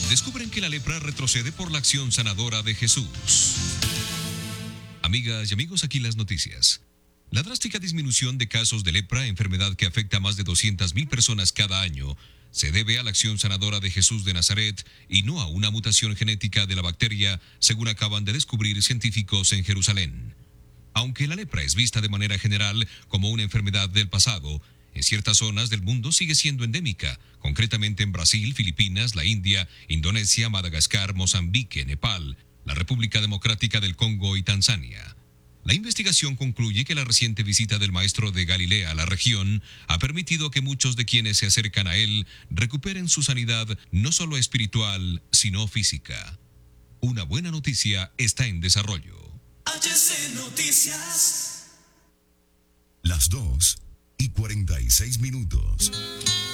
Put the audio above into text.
descubren que la lepra retrocede por la acción sanadora de Jesús. Amigas y amigos, aquí las noticias. La drástica disminución de casos de lepra, enfermedad que afecta a más de 200,000 personas cada año, se debe a la acción sanadora de Jesús de Nazaret y no a una mutación genética de la bacteria, según acaban de descubrir científicos en Jerusalén. Aunque la lepra es vista de manera general como una enfermedad del pasado, en ciertas zonas del mundo sigue siendo endémica, concretamente en Brasil, Filipinas, la India, Indonesia, Madagascar, Mozambique, Nepal, la República Democrática del Congo y Tanzania. La investigación concluye que la reciente visita del maestro de Galilea a la región ha permitido que muchos de quienes se acercan a él recuperen su sanidad no solo espiritual, sino física. Una buena noticia está en desarrollo. HC Noticias. Las 2:46.